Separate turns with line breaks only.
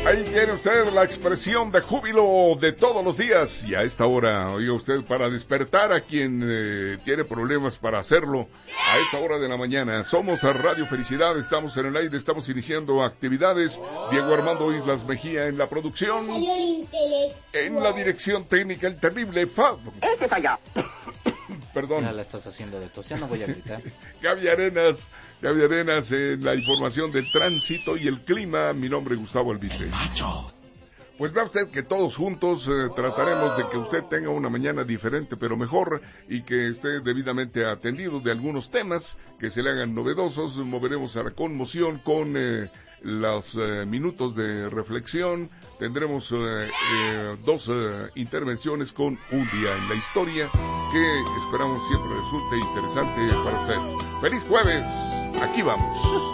Ahí tiene usted la expresión de júbilo de todos los días. Y a esta hora, oiga usted, para despertar a quien tiene problemas para hacerlo, a esta hora de la mañana. Somos a Radio Felicidad, estamos en el aire, estamos iniciando actividades. Diego Armando Islas Mejía en la producción. En la dirección técnica, el terrible Fab.
¡Ese es allá!
Perdón.
Ya la estás haciendo de tos, ya no voy a gritar.
Gaby Arenas en la información del tránsito y el clima. Mi nombre es Gustavo Albite. Pues vea usted que todos juntos trataremos de que usted tenga una mañana diferente pero mejor y que esté debidamente atendido de algunos temas que se le hagan novedosos. Moveremos a la conmoción con los minutos de reflexión. Tendremos dos intervenciones con un día en la historia que esperamos siempre resulte interesante para usted. ¡Feliz jueves! Aquí vamos.